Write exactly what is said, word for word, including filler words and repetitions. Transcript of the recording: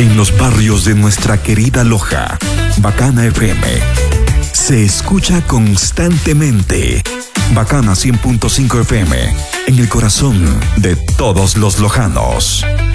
en los barrios de nuestra querida Loja. Bacana F M se escucha constantemente. Bacana cien punto cinco F M, en el corazón de todos los lojanos.